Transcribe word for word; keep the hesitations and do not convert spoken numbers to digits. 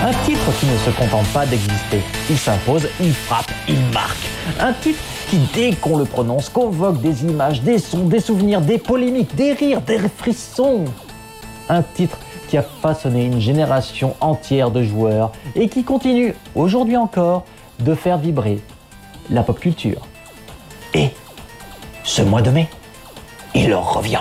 Un titre qui ne se contente pas d'exister. Il s'impose, il frappe, il marque. Un titre qui, dès qu'on le prononce, convoque des images, des sons, des souvenirs, des polémiques, des rires, des frissons. Un titre qui a façonné une génération entière de joueurs et qui continue, aujourd'hui encore, de faire vibrer la pop culture. Et ce mois de mai, il leur revient.